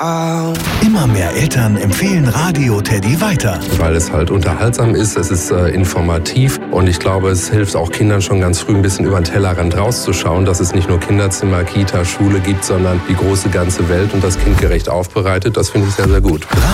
Immer mehr Eltern empfehlen Radio Teddy weiter. Weil es halt unterhaltsam ist, es ist informativ und ich glaube, es hilft auch Kindern schon ganz früh ein bisschen über den Tellerrand rauszuschauen, dass es nicht nur Kinderzimmer, Kita, Schule gibt, sondern die große ganze Welt und das kindgerecht aufbereitet. Das finde ich sehr, sehr gut.